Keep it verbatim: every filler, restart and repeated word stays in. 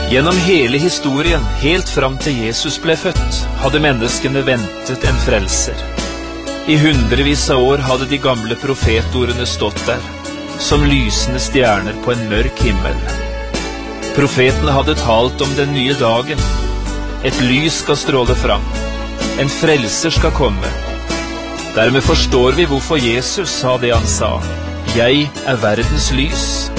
Gjennom hele historien, helt fram til Jesus ble født, hadde menneskene ventet en frelser. I hundrevis av år hadde de gamle profetordene stått der, som lysende stjerner på en mørk himmel. Profetene hadde talt om den nye dagen. Et lys skal stråle fram. En frelser skal komme. Dermed forstår vi hvorfor Jesus sa det han sa. Jeg er verdens lys.